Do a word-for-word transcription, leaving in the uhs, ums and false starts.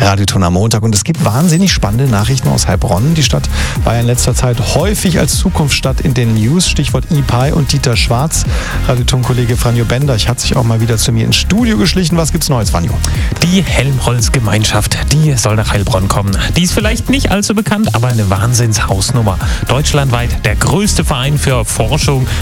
Radioton am Montag. Und es gibt wahnsinnig spannende Nachrichten aus Heilbronn. Die Stadt war ja in letzter Zeit häufig als Zukunftsstadt in den News. Stichwort E P I und Dieter Schwarz. Radioton-Kollege Franjo Benderch hat sich auch mal wieder zu mir ins Studio geschlichen. Was gibt's Neues, Franjo? Die Helmholtz-Gemeinschaft, die soll nach Heilbronn kommen. Die ist vielleicht nicht allzu bekannt, aber eine Wahnsinnshausnummer. Deutschlandweit der größte Verein für Forschung